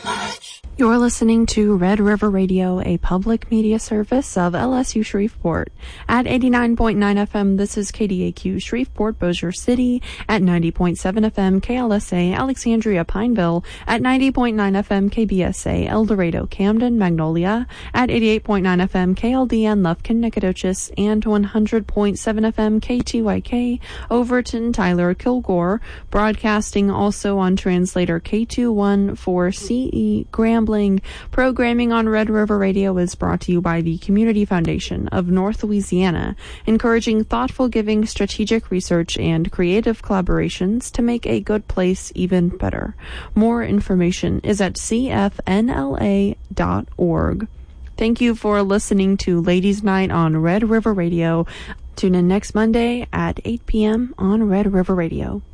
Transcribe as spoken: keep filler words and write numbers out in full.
You're listening to Red River Radio, a public media service of L S U Shreveport. At eighty-nine point nine F M, this is K D A Q Shreveport Bossier City. At ninety point seven F M, K L S A Alexandria Pineville. At ninety point nine F M, K B S A El Dorado Camden Magnolia. At eighty-eight point nine F M, K L D N Lufkin Nacogdoches. And one hundred point seven F M, K T Y K Overton Tyler Kilgore. Broadcasting also on translator K two one four C E Grambling. Programming on Red River Radio is brought to you by the Community Foundation of North Louisiana, encouraging thoughtful giving, strategic research, and creative collaborations to make a good place even better. More information is at c f n l a dot org. Thank you for listening to Ladies Night on Red River Radio. Tune in next Monday at eight p.m. on Red River Radio.